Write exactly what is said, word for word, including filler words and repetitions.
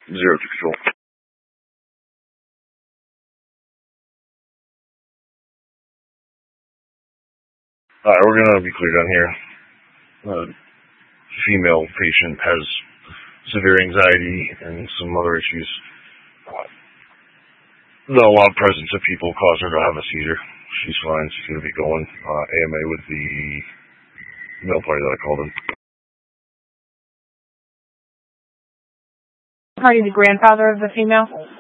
Zero to control. Alright, we're gonna be clear down here. Uh, female patient has severe anxiety and some other issues. Uh, the loud presence of people caused her to have a seizure. She's fine. She's gonna be going uh, A M A with the male party that I called in. Are you the grandfather of the female?